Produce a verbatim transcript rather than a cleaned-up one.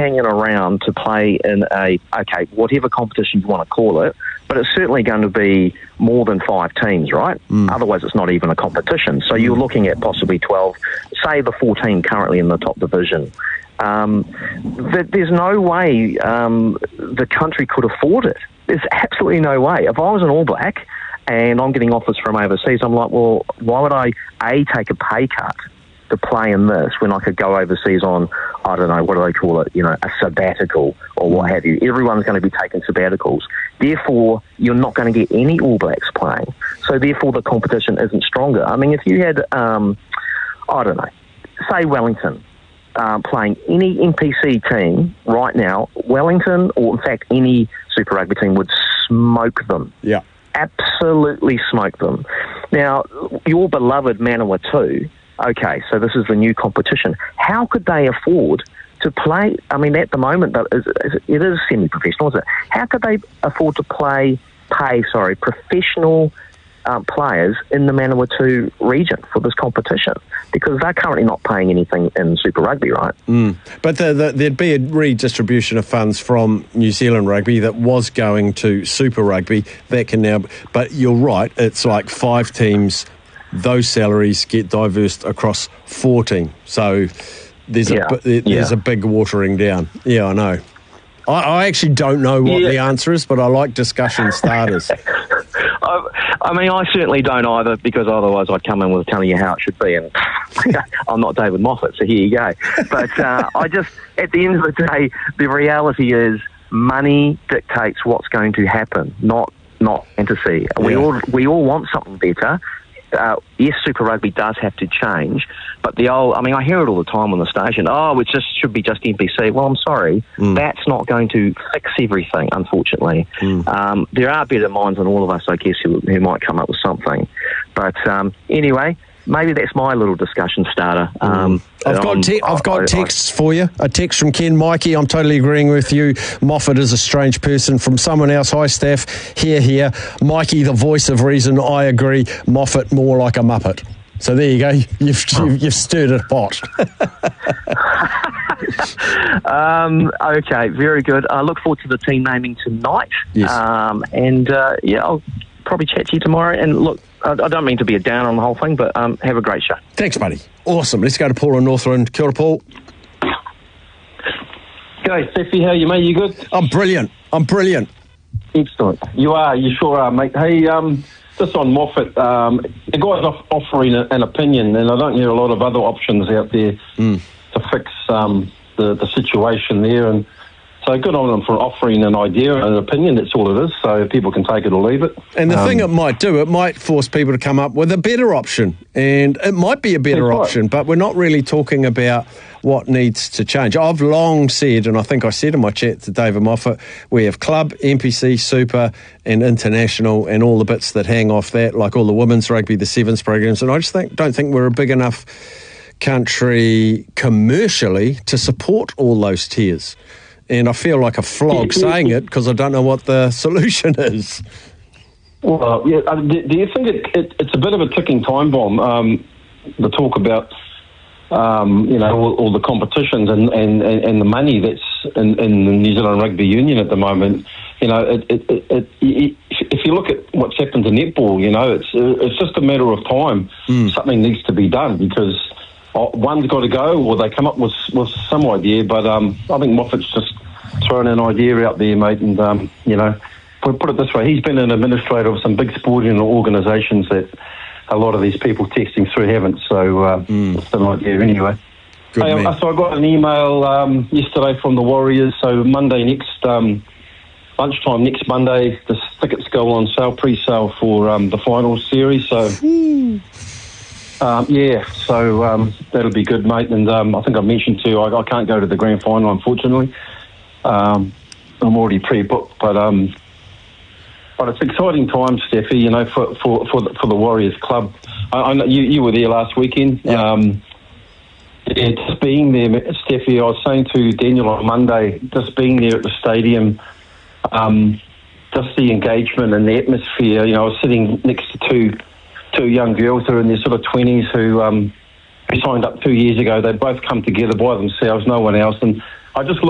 hanging around to play in a, okay, whatever competition you want to call it, but it's certainly going to be more than five teams, right? Mm. Otherwise, it's not even a competition. So mm. you're looking at possibly twelve, say the fourteen currently in the top division. Um, th- there's no way um, the country could afford it. There's absolutely no way. If I was an All Black and I'm getting offers from overseas, I'm like, well, why would I, A, take a pay cut to play in this when I could go overseas on, I don't know, what do they call it, you know, a sabbatical or what have you. Everyone's going to be taking sabbaticals. Therefore, you're not going to get any All Blacks playing. So therefore, the competition isn't stronger. I mean, if you had, um, I don't know, say Wellington, Um, playing any N P C team right now, Wellington, or in fact any Super Rugby team, would smoke them. Yeah. Absolutely smoke them. Now, your beloved Manawatu, okay, so this is the new competition. How could they afford to play? I mean, at the moment, it is semi-professional, isn't it? How could they afford to play, pay, sorry, professional Um, players in the Manawatu region for this competition, because they're currently not paying anything in Super Rugby, right? Mm. But the, the, there'd be a redistribution of funds from New Zealand Rugby that was going to Super Rugby. That can now, but you're right, it's like five teams, those salaries get diversed across fourteen. So there's, yeah. a, there's yeah. a big watering down. Yeah, I know. I, I actually don't know what yeah. the answer is, but I like discussion starters. I, I mean, I certainly don't either, because otherwise I'd come in with telling you how it should be, and I'm not David Moffat, so here you go. But uh, I just, at the end of the day, the reality is money dictates what's going to happen, not not fantasy. Yeah. We all we all want something better. Uh, yes, Super Rugby does have to change, but the old, I mean, I hear it all the time on the station, oh, it just should be just N P C. Well, I'm sorry, mm. that's not going to fix everything, unfortunately. Mm. Um, there are better minds than all of us, I guess, who, who might come up with something. But um, anyway, maybe that's my little discussion starter. Um, I've got te- I've got I, texts I, for you. A text from Ken Mikey. I'm totally agreeing with you. Moffat is a strange person. From someone else, hi Steph. Here, here. Mikey, the voice of reason. I agree. Moffat, more like a muppet. So there you go. You've you've, you've stirred a pot. um, okay, very good. I look forward to the team naming tonight. Yes. Um, and uh, yeah, I'll probably chat to you tomorrow. And look, I don't mean to be a downer on the whole thing, but um, have a great show. Thanks, buddy. Awesome. Let's go to Paul in Northland. Kia ora, Paul. G'day, Steffi. How are you, mate? You good? I'm brilliant. I'm brilliant. Excellent. You are. You sure are, mate. Hey, um, just on Moffat, um, the guy's off- offering a, an opinion, and I don't hear a lot of other options out there mm. to fix um, the, the situation there. And so good on them for offering an idea, an opinion. That's all it is. So people can take it or leave it. And the um, thing it might do, it might force people to come up with a better option. And it might be a better right. option, but we're not really talking about what needs to change. I've long said, and I think I said in my chat to David Moffat, we have club, N P C, super, and international, and all the bits that hang off that, like all the women's rugby, the sevens programs. And I just think don't think we're a big enough country commercially to support all those tiers. And I feel like a flog saying it because I don't know what the solution is. Well, yeah. Uh, do, do you think it, it, it's a bit of a ticking time bomb? Um, the talk about um, you know all, all the competitions and, and, and the money that's in, in the New Zealand Rugby Union at the moment. You know, it, it, it, it, it, if you look at what's happened to netball, you know, it's it's just a matter of time. Mm. Something needs to be done because one's got to go, or they come up with with some idea. But um, I think Moffat's just throwing an idea out there, mate. And um, you know, put, put it this way: he's been an administrator of some big sporting organisations that a lot of these people testing through haven't. So uh, mm. it's an idea anyway. Good hey, man. So I got an email um, yesterday from the Warriors. So Monday next um, lunchtime next Monday, the tickets go on sale, pre-sale for um, the finals series. So. Mm. Um, yeah, so um, that'll be good, mate. And um, I think I mentioned to you, I, I can't go to the grand final, unfortunately. Um, I'm already pre-booked, but um, but it's exciting times, Steffi. You know, for for for the, for the Warriors club. I, I know you, you were there last weekend. Yeah. Um, yeah, just being there, Steffi. I was saying to Daniel on Monday, just being there at the stadium, um, just the engagement and the atmosphere. You know, I was sitting next to two. Two young girls who are in their sort of twenties who um, who signed up two years ago. They'd both come together by themselves, no one else. And I just looked